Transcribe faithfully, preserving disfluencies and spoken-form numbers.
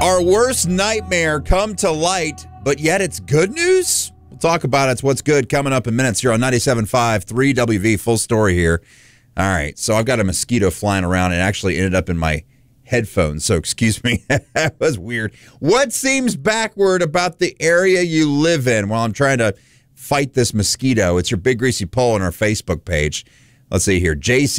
Our worst nightmare come to light, but yet it's good news? We'll talk about it. It's what's good coming up in minutes here on ninety-seven point five, three W V. Full story here. All right, so I've got a mosquito flying around and actually ended up in my headphones, so excuse me. That was weird. What seems backward about the area you live in? While I'm trying to fight this mosquito, it's your Big Greasy Poll on our Facebook page. Let's see here. J C